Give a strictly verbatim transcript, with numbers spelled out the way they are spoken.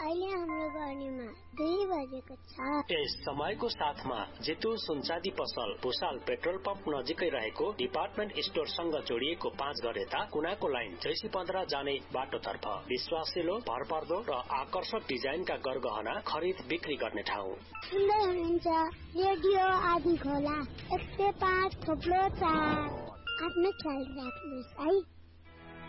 अहिले हाम्रो गर्नेमा दुई बजेको छ। यस समयको साथमा जितु सुनचाँदी पसल भुसाल पेट्रोल पम्प नजिकै रहेको डिपार्टमेन्ट स्टोरसँग जोडिएको पाँच घर यता कुनाको लाइन जैसी पन्ध्र जाने बाटोतर्फ विश्वासिलो भरपर्दो र आकर्षक डिजाइनका गरगहना खरिद बिक्री गर्ने ठाउँ। सुन्दै हुनुहुन्छ रेडियो आदि खोला एक सय पाँच थोप्लो चार। आफ्नो ख्याल राख्नुहोस् है।